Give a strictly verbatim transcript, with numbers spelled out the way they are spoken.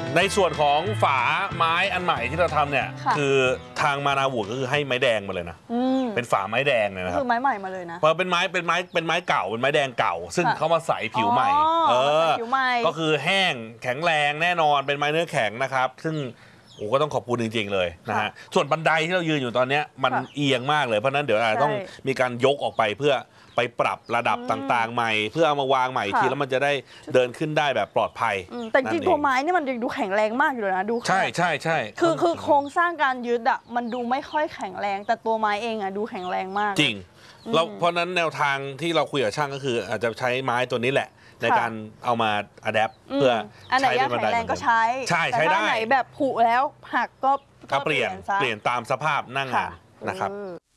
ในส่วนของฝาไม้อันใหม่ที่เราทำเนี่ยคือทางมานาวูดก็คือให้ไม้แดงมาเลยนะเป็นฝาไม้แดงเลยนะครับคือไม้ใหม่มาเลยนะเพราะเป็นไม้เป็นไม้เป็นไม้เก่าเป็นไม้แดงเก่าซึ่งเขามาใส่ผิวใหม่เออก็คือแห้งแข็งแรงแน่นอนเป็นไม้เนื้อแข็งนะครับซึ่งโอ้ก็ต้องขอบคุณจริงๆเลยนะฮะส่วนบันไดที่เรายืนอยู่ตอนนี้มันเอียงมากเลยเพราะนั้นเดี๋ยวอาจจะต้องมีการยกออกไปเพื่อไปปรับระดับต่างๆใหม่เพื่อเอามาวางใหม่ทีแล้วมันจะได้เดินขึ้นได้แบบปลอดภัยแต่จริงตัวไม้นี่มันดูแข็งแรงมากอยู่เลยนะดูใช่ใช่ใช่คือคือโครงสร้างการยึดอ่ะมันดูไม่ค่อยแข็งแรงแต่ตัวไม้เองอ่ะดูแข็งแรงมากจริงเราเพราะนั้นแนวทางที่เราคุยกับช่างก็คืออาจจะใช้ไม้ตัวนี้แหละในการเอามาอัดแอปเพื่อใช้เป็นบันไดแข็งแรงก็ใช้ใช่ใช้ได้ไหนแบบผุแล้วหักก็เปลี่ยนเปลี่ยนตามสภาพหน้างานนะครับ